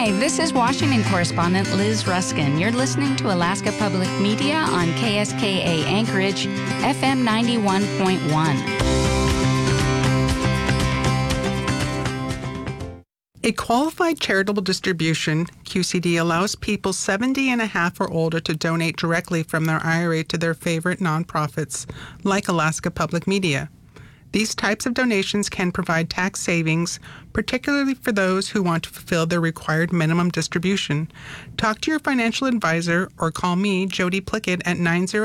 Hi, this is Washington correspondent Liz Ruskin. You're listening to Alaska Public Media on KSKA Anchorage, FM 91.1. A qualified charitable distribution, QCD, allows people 70 and a half or older to donate directly from their IRA to their favorite nonprofits, like Alaska Public Media. These types of donations can provide tax savings, particularly for those who want to fulfill their required minimum distribution. Talk to your financial advisor or call me, Jody Plickett, at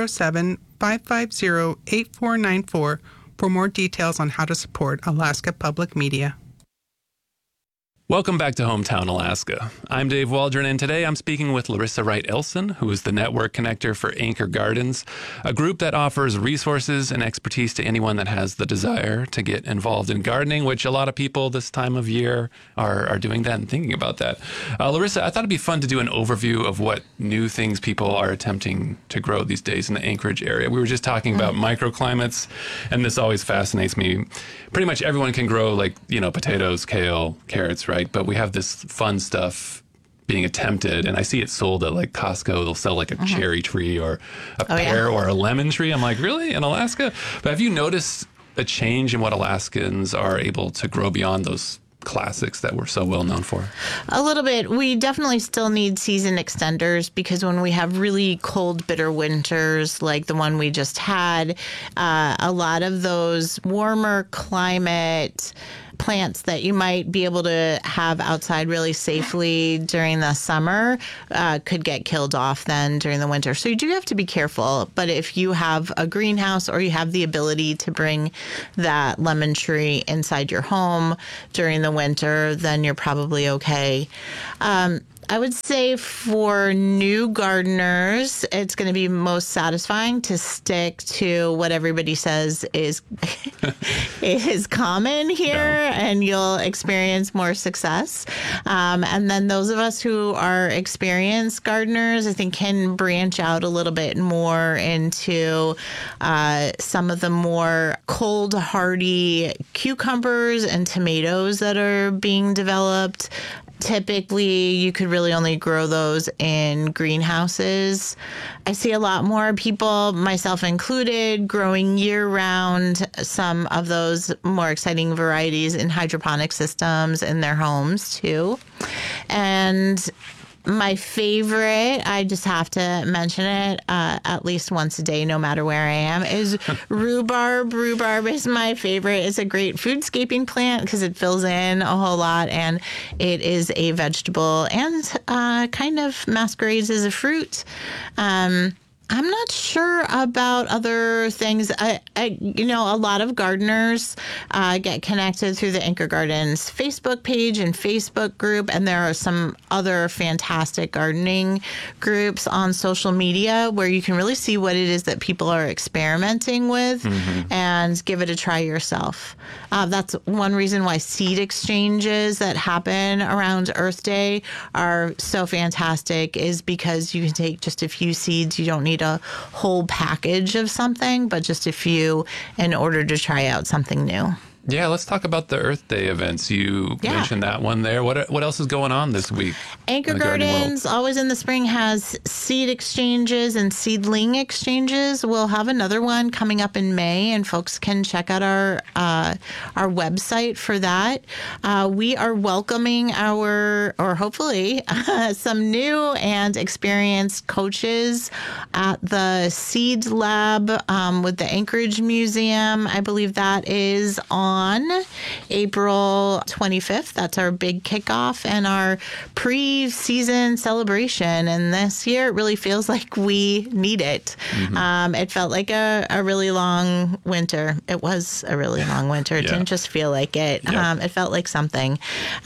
907-550-8494 for more details on how to support Alaska Public Media. Welcome back to Hometown Alaska. I'm Dave Waldron, and today I'm speaking with Larissa Wright-Elson, who is the network connector for Anchor Gardens, a group that offers resources and expertise to anyone that has the desire to get involved in gardening, which a lot of people this time of year are doing that and thinking about that. Larissa, I thought it'd be fun to do an overview of what new things people are attempting to grow these days in the Anchorage area. We were just talking about microclimates, and this always fascinates me. Pretty much everyone can grow, potatoes, kale, carrots, right? But we have this fun stuff being attempted, and I see it sold at Costco. They'll sell a cherry tree or a pear or a lemon tree. I'm like, really? In Alaska? But have you noticed a change in what Alaskans are able to grow beyond those classics that we're so well known for? A little bit. We definitely still need season extenders because when we have really cold, bitter winters like the one we just had, a lot of those warmer climate plants that you might be able to have outside really safely during the summer could get killed off then during the winter. So you do have to be careful. But if you have a greenhouse or you have the ability to bring that lemon tree inside your home during the winter, then you're probably okay. I would say for new gardeners, it's going to be most satisfying to stick to what everybody says is common here, and you'll experience more success. And then those of us who are experienced gardeners, I think, can branch out a little bit more into some of the more cold, hardy cucumbers and tomatoes that are being developed. Typically, you could really only grow those in greenhouses. I see a lot more people, myself included, growing year-round some of those more exciting varieties in hydroponic systems in their homes, too. And my favorite, I just have to mention it at least once a day, no matter where I am, is rhubarb. Rhubarb is my favorite. It's a great foodscaping plant because it fills in a whole lot, and it is a vegetable and kind of masquerades as a fruit. I'm not sure about other things. A lot of gardeners get connected through the Anchor Gardens Facebook page and Facebook group, and there are some other fantastic gardening groups on social media where you can really see what it is that people are experimenting with and give it a try yourself. That's one reason why seed exchanges that happen around Earth Day are so fantastic, is because you can take just a few seeds. You don't need a whole package of something, but just a few in order to try out something new. Yeah, let's talk about the Earth Day events. You mentioned that one there. What else is going on this week? Anchor Gardens, always in the spring, has seed exchanges and seedling exchanges. We'll have another one coming up in May, and folks can check out our website for that. We are welcoming hopefully some new and experienced coaches at the Seed Lab with the Anchorage Museum. I believe that is on April 25th. That's our big kickoff and our pre-season celebration. And this year, it really feels like we need it. It felt like a really long winter. It was a really long winter. It didn't just feel like it. It felt like something.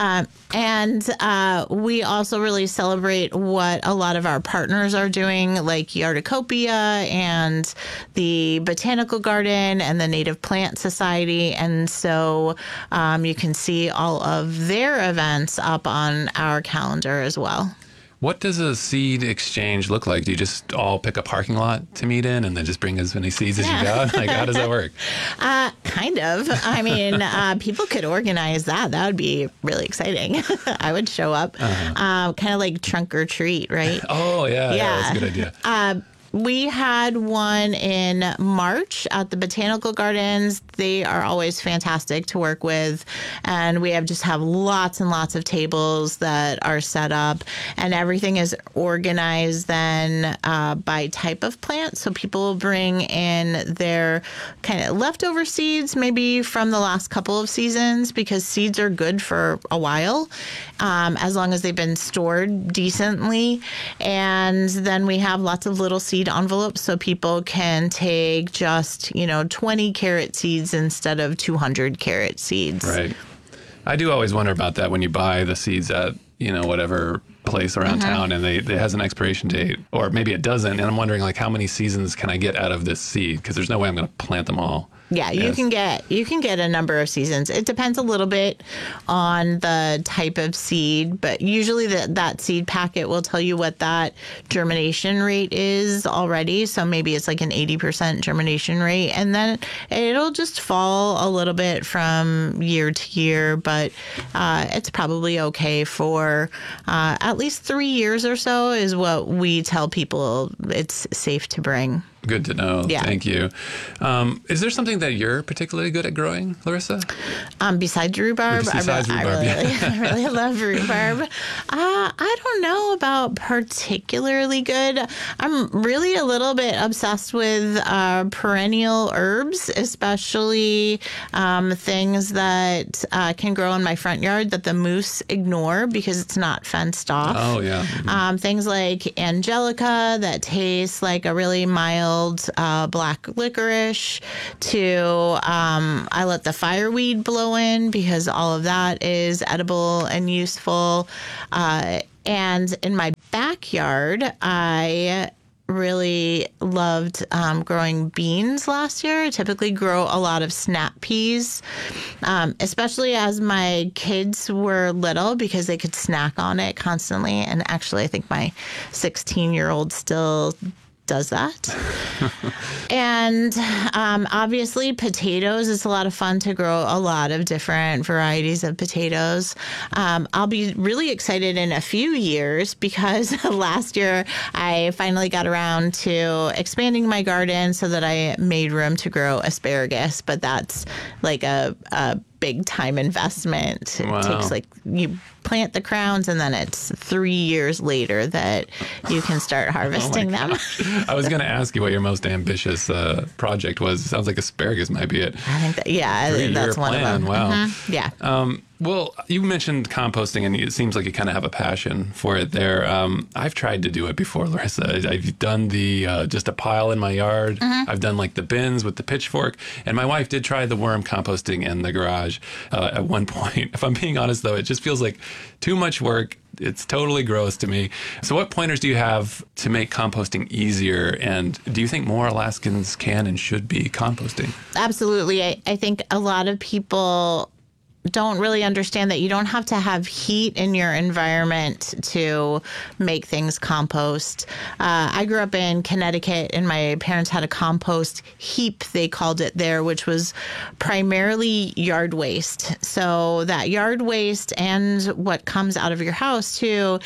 And we also really celebrate what a lot of our partners are doing, like Yardacopia and the Botanical Garden and the Native Plant Society. And so you can see all of their events up on our calendar as well. What does a seed exchange look like? Do you just all pick a parking lot to meet in and then just bring as many seeds as you got? Like, how does that work? Kind of. I mean, people could organize that. That would be really exciting. I would show up. Kind of like trunk or treat, right? Oh, yeah. That's a good idea. We had one in March at the Botanical Gardens. They are always fantastic to work with. And we have lots and lots of tables that are set up. And everything is organized then by type of plant. So people will bring in their kind of leftover seeds, maybe from the last couple of seasons, because seeds are good for a while, as long as they've been stored decently. And then we have lots of little seed envelopes so people can take just 20 carrot seeds instead of 200 carrot seeds. Right. I do always wonder about that when you buy the seeds at whatever place around town and it has an expiration date, or maybe it doesn't, and I'm wondering like how many seasons can I get out of this seed, because there's no way I'm going to plant them all. Yeah, you can get a number of seasons. It depends a little bit on the type of seed, but usually that seed packet will tell you what that germination rate is already. So maybe it's like an 80% germination rate, and then it'll just fall a little bit from year to year, but it's probably okay for at least 3 years or so is what we tell people it's safe to bring. Good to know. Yeah. Thank you. Is there something that you're particularly good at growing, Larissa? Besides rhubarb? I really love rhubarb. I don't know about particularly good. I'm really a little bit obsessed with perennial herbs, especially things that can grow in my front yard that the moose ignore because it's not fenced off. Oh, yeah. Mm-hmm. Things like angelica that taste like a really mild black licorice, to I let the fireweed blow in because all of that is edible and useful. And in my backyard, I really loved growing beans last year. I typically grow a lot of snap peas, especially as my kids were little, because they could snack on it constantly. And actually, I think my 16-year-old still does that. And obviously potatoes, it's a lot of fun to grow a lot of different varieties of potatoes. I'll be really excited in a few years because last year I finally got around to expanding my garden so that I made room to grow asparagus, but that's like a big time investment. It takes you plant the crowns and then it's 3 years later that you can start harvesting them. I was going to ask you what your most ambitious project was. It sounds like asparagus might be it. I think that's one of them. Wow. Mm-hmm. Yeah. Well, you mentioned composting, and it seems like you kind of have a passion for it there. I've tried to do it before, Larissa. I've done the just a pile in my yard. Mm-hmm. I've done like the bins with the pitchfork. And my wife did try the worm composting in the garage at one point. If I'm being honest, though, it just feels like too much work. It's totally gross to me. So what pointers do you have to make composting easier? And do you think more Alaskans can and should be composting? Absolutely. I think a lot of people don't really understand that you don't have to have heat in your environment to make things compost. I grew up in Connecticut, and my parents had a compost heap, they called it there, which was primarily yard waste. So that yard waste and what comes out of your house too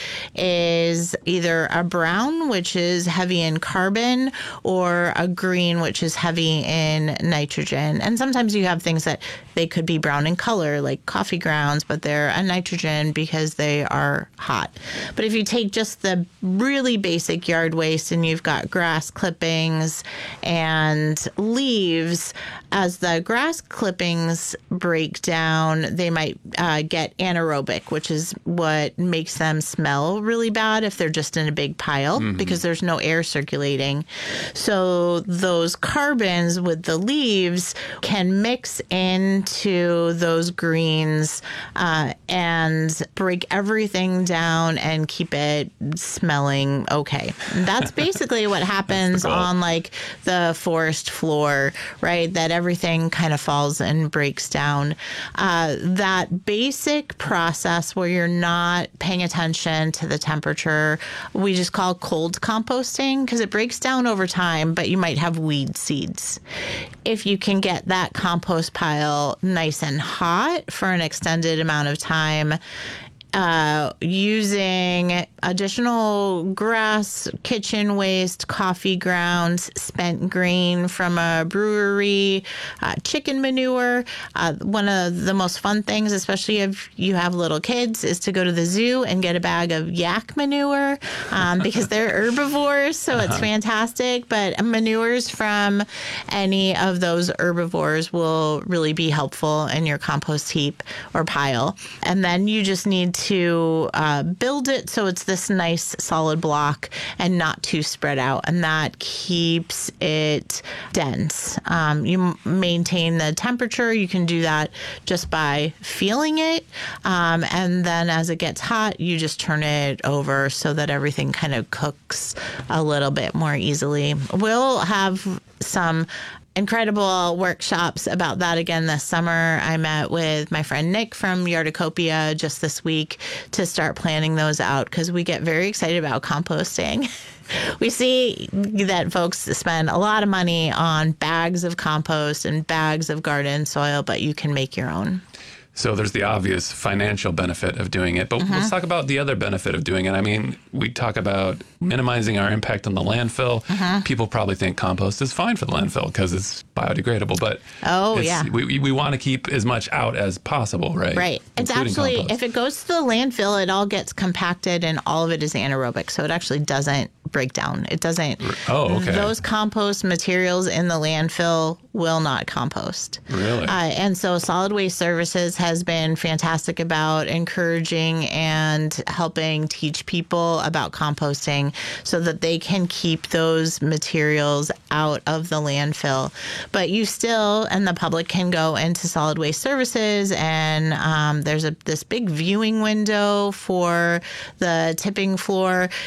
is either a brown, which is heavy in carbon, or a green, which is heavy in nitrogen. And sometimes you have things that they could be brown in color, like coffee grounds, but they're a nitrogen because they are hot. But if you take just the really basic yard waste and you've got grass clippings and leaves, as the grass clippings break down, they might get anaerobic, which is what makes them smell really bad if they're just in a big pile, because there's no air circulating. So those carbons with the leaves can mix into those green greens, and break everything down and keep it smelling okay. And that's basically what happens on like the forest floor, right? That everything kind of falls and breaks down. That basic process where you're not paying attention to the temperature, we just call cold composting because it breaks down over time, but you might have weed seeds. If you can get that compost pile nice and hot for an extended amount of time, using additional grass, kitchen waste, coffee grounds, spent grain from a brewery, chicken manure. One of the most fun things, especially if you have little kids, is to go to the zoo and get a bag of yak manure because they're herbivores, so it's fantastic. But manures from any of those herbivores will really be helpful in your compost heap or pile. And then you just need to build it so it's this nice solid block and not too spread out, and that keeps it dense. You maintain the temperature. You can do that just by feeling it, and then as it gets hot, you just turn it over so that everything kind of cooks a little bit more easily. We'll have some incredible workshops about that again this summer. I met with my friend Nick from Yardacopia just this week to start planning those out because we get very excited about composting. We see that folks spend a lot of money on bags of compost and bags of garden soil, but you can make your own. So there's the obvious financial benefit of doing it, but let's talk about the other benefit of doing it. I mean, we talk about minimizing our impact on the landfill. People probably think compost is fine for the landfill because it's biodegradable, but we want to keep as much out as possible, right? Right. It's actually, if it goes to the landfill, it all gets compacted and all of it is anaerobic, so it actually doesn't break down. It doesn't. Oh, okay. Those compost materials in the landfill will not compost. Really? And so Solid Waste Services has been fantastic about encouraging and helping teach people about composting so that they can keep those materials out of the landfill. But you still, and the public can go into Solid Waste Services, and there's this big viewing window for the tipping floor.